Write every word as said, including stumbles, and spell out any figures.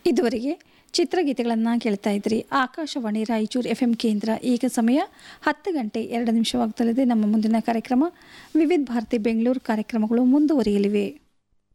ಇದುವರೆಗೆ ಚಿತ್ರಗೀತೆಗಳನ್ನು ಕೇಳ್ತಾ ಇದ್ರಿ. ಆಕಾಶವಾಣಿ ರಾಯಚೂರು ಎಫ್ ಎಂ ಕೇಂದ್ರ. ಈಗ ಸಮಯ ಹತ್ತು ಗಂಟೆ ಎರಡು ನಿಮಿಷವಾಗ್ತಲಿದೆ. ನಮ್ಮ ಮುಂದಿನ ಕಾರ್ಯಕ್ರಮ ವಿವಿಧ ಭಾರತಿ ಬೆಂಗಳೂರು ಕಾರ್ಯಕ್ರಮಗಳು ಮುಂದುವರಿಯಲಿವೆ.